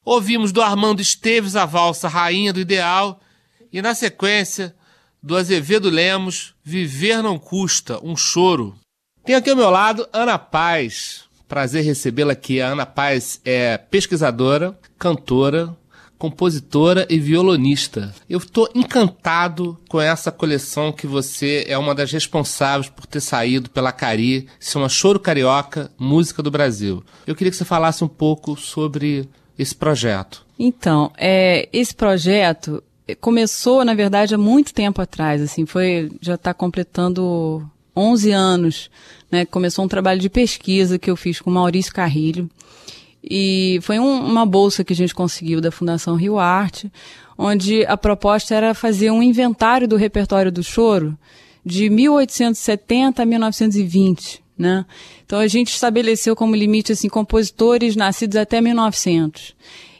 Ouvimos do Armando Esteves a valsa Rainha do Ideal e, na sequência, do Azevedo Lemos, Viver Não Custa, um Choro. Tenho aqui ao meu lado Ana Paz. Prazer recebê-la aqui. A Ana Paz é pesquisadora, cantora, compositora e violonista. Eu estou encantado com essa coleção que você é uma das responsáveis por ter saído pela Cari, se chama Choro Carioca, Música do Brasil. Eu queria que você falasse um pouco sobre esse projeto. Então, esse projeto começou, na verdade, há muito tempo atrás, assim, já está completando 11 anos, né? Começou um trabalho de pesquisa que eu fiz com Maurício Carrilho, e foi uma bolsa que a gente conseguiu da Fundação Rio Arte, onde a proposta era fazer um inventário do repertório do choro de 1870 a 1920, né? Então a gente estabeleceu como limite, assim, compositores nascidos até 1900.